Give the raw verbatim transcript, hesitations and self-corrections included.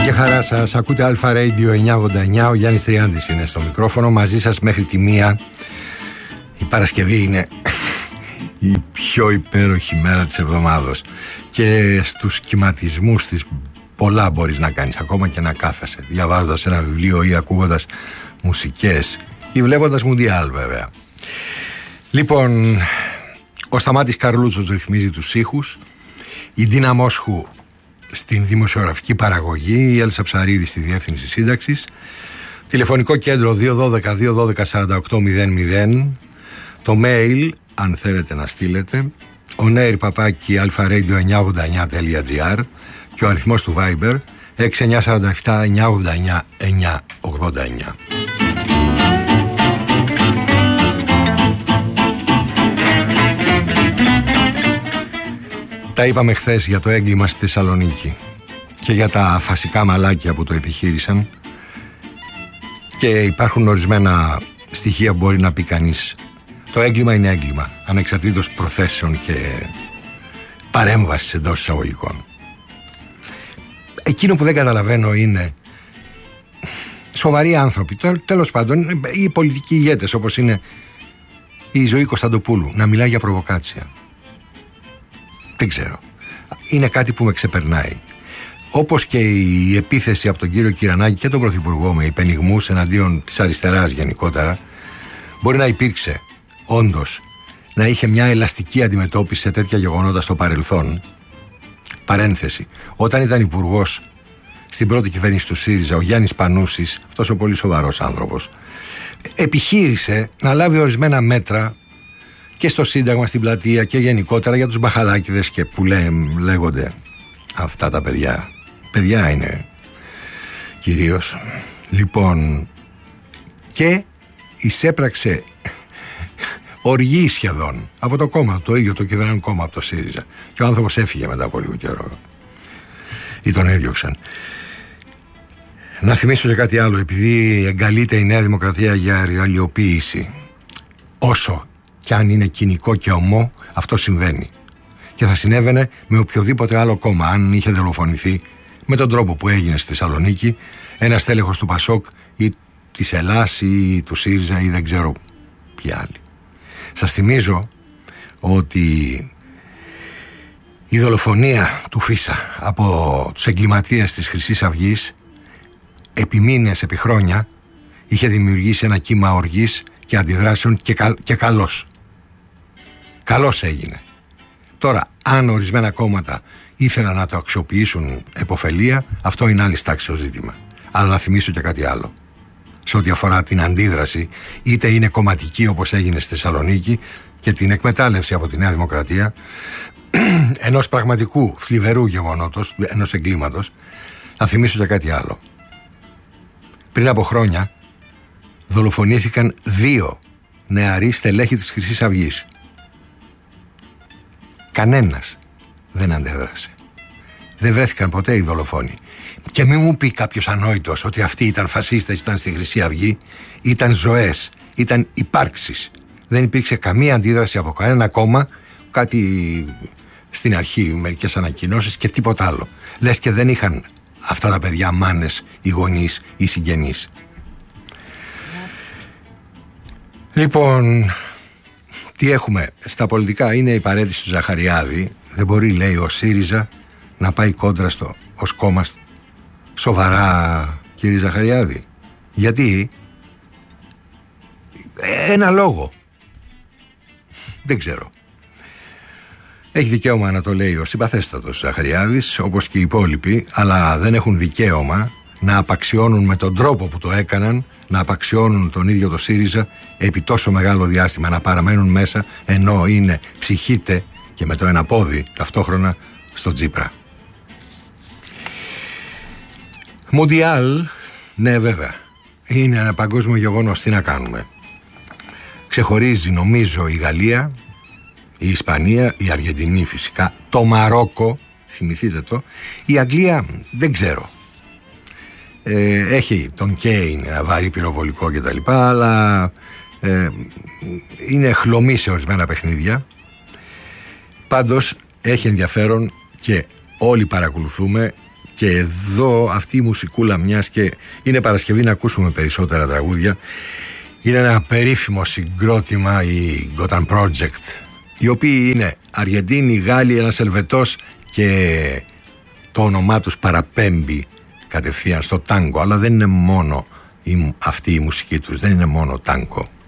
Και χαρά σας, ακούτε Αλφα Radio εννιακόσια ογδόντα εννιά. Ο Γιάννης Τριάντης είναι στο μικρόφωνο, μαζί σας μέχρι τη μία. Η Παρασκευή είναι η πιο υπέροχη μέρα της εβδομάδος και στους κυματισμούς της πολλά μπορείς να κάνεις, ακόμα και να κάθεσαι διαβάζοντας ένα βιβλίο ή ακούγοντας μουσικές ή βλέποντας Μουντιάλ, βέβαια. Λοιπόν, ο Σταμάτης Καρλούτσος ρυθμίζει τους ήχους, η Ντίνα Μόσχου στην δημοσιογραφική παραγωγή, η Έλσα Ψαρίδη στη διεύθυνση σύνταξης, τηλεφωνικό κέντρο δύο ένα δύο δύο ένα δύο σαράντα οκτώ μηδέν μηδέν, το mail αν θέλετε να στείλετε, ο νέιρ παπάκι αλφα ρέιντιο εννιακόσια ογδόντα εννιά τελεία τζι άρ και ο αριθμός του Viber έξι εννιά τέσσερα επτά εννιακόσια ογδόντα εννιά εννιακόσια ογδόντα εννιά. Τα είπαμε χθες για το έγκλημα στη Θεσσαλονίκη και για τα φασικά μαλάκια που το επιχείρησαν, και υπάρχουν ορισμένα στοιχεία που μπορεί να πει κανείς. Το έγκλημα είναι έγκλημα, ανεξαρτήτως προθέσεων και παρέμβασης εντός εισαγωγικών. Εκείνο που δεν καταλαβαίνω είναι σοβαροί άνθρωποι, τέλος πάντων οι πολιτικοί ηγέτες όπως είναι η Ζωή Κωνσταντοπούλου, να μιλάει για προβοκάτσια. Δεν ξέρω. Είναι κάτι που με ξεπερνάει. Όπως και η επίθεση από τον κύριο Κυρανάκη και τον Πρωθυπουργό με υπενιγμούς εναντίον της αριστεράς γενικότερα, μπορεί να υπήρξε όντως, να είχε μια ελαστική αντιμετώπιση σε τέτοια γεγονότα στο παρελθόν. Παρένθεση. Όταν ήταν υπουργός στην πρώτη κυβέρνηση του ΣΥΡΙΖΑ, ο Γιάννης Πανούσης, αυτός ο πολύ σοβαρός άνθρωπος, επιχείρησε να λάβει ορισμένα μέτρα και στο Σύνταγμα, στην πλατεία και γενικότερα για τους μπαχαλάκηδες και που λέ, λέγονται αυτά τα παιδιά. Παιδιά είναι κυρίως. Λοιπόν, και εισέπραξε οργή σχεδόν από το κόμμα, το ίδιο το κυβερνόν κόμμα, από το ΣΥΡΙΖΑ. Και ο άνθρωπος έφυγε μετά από λίγο καιρό. Ή τον έδιωξαν. Να θυμίσω και κάτι άλλο, επειδή εγκαλείται η Νέα Δημοκρατία για реαλιοποίηση. Όσο κι αν είναι κοινικό και ομό, αυτό συμβαίνει. Και θα συνέβαινε με οποιοδήποτε άλλο κόμμα, αν είχε δολοφονηθεί με τον τρόπο που έγινε στη Θεσσαλονίκη ένας τέλεχος του Πασόκ ή της Ελλάς ή του ΣΥΡΙΖΑ ή δεν ξέρω ποιοι άλλοι. Σας θυμίζω ότι η δολοφονία του Φίσα από τους εγκληματίες της Χρυσής Αυγής επί μήνες, επί χρόνια είχε δημιουργήσει ένα κύμα οργής και αντιδράσεων και, κα, και καλώς. Καλώς έγινε. Τώρα, αν ορισμένα κόμματα ήθελαν να το αξιοποιήσουν επωφελία, αυτό είναι άλλη τάξη το ζήτημα. Αλλά να θυμίσω και κάτι άλλο. Σε ό,τι αφορά την αντίδραση, είτε είναι κομματική όπως έγινε στη Θεσσαλονίκη και την εκμετάλλευση από τη Νέα Δημοκρατία ενός πραγματικού θλιβερού γεγονότος, ενός εγκλήματος, να θυμίσω και κάτι άλλο. Πριν από χρόνια δολοφονήθηκαν δύο νεαροί στελέχοι της Χρυσής Αυγής. Κανένας δεν αντέδρασε. Δεν βρέθηκαν ποτέ οι δολοφόνοι. Και μην μου πει κάποιος ανόητος ότι αυτοί ήταν φασίστες, ήταν στη Χρυσή Αυγή. Ήταν ζωές, ήταν υπάρξεις. Δεν υπήρξε καμία αντίδραση από κανένα κόμμα, κάτι στην αρχή, μερικές ανακοινώσεις και τίποτα άλλο. Λες και δεν είχαν αυτά τα παιδιά μάνες ή γονείς ή συγγενείς. Λοιπόν, τι έχουμε στα πολιτικά? Είναι η παρέτηση του Ζαχαριάδη. Δεν μπορεί, λέει, ο ΣΥΡΙΖΑ να πάει κόντρα στο ως κόμμα. Σοβαρά, κύριε Ζαχαριάδη? Γιατί? Ένα λόγο. Δεν ξέρω. Έχει δικαίωμα να το λέει ο συμπαθέστατος Ζαχαριάδης, όπως και οι υπόλοιποι, αλλά δεν έχουν δικαίωμα να απαξιώνουν με τον τρόπο που το έκαναν, να απαξιώνουν τον ίδιο το ΣΥΡΙΖΑ επί τόσο μεγάλο διάστημα, να παραμένουν μέσα ενώ είναι ψυχήτε και με το ένα πόδι ταυτόχρονα στο Τσίπρα. Μουντιάλ, ναι βέβαια, είναι ένα παγκόσμιο γεγονός, τι να κάνουμε. Ξεχωρίζει νομίζω η Γαλλία, η Ισπανία, η Αργεντινή φυσικά, το Μαρόκο, θυμηθείτε το, η Αγγλία δεν ξέρω. Ε, έχει τον Κέιν, ένα βαρύ πυροβολικό κτλ, αλλά ε, είναι χλωμή σε ορισμένα παιχνίδια. Πάντως έχει ενδιαφέρον και όλοι παρακολουθούμε Και εδώ αυτή η μουσικούλα, μιας και είναι Παρασκευή να ακούσουμε περισσότερα τραγούδια, είναι ένα περίφημο συγκρότημα, η Gotham Project, οι οποίοι είναι Αργεντίνοι, Γάλλοι, ένας Ελβετός, και το όνομά τους παραπέμπει κατευθείαν στο τάγκο, αλλά δεν είναι μόνο η, αυτή η μουσική τους, δεν είναι μόνο τάγκο.